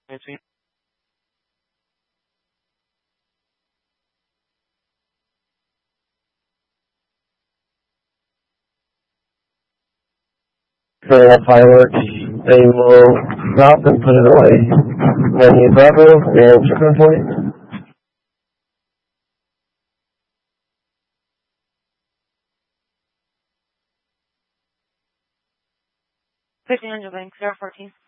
Between for the fireworks, they will stop and put it away. Menu Bravo, and chicken point. 1500 Bank, 014.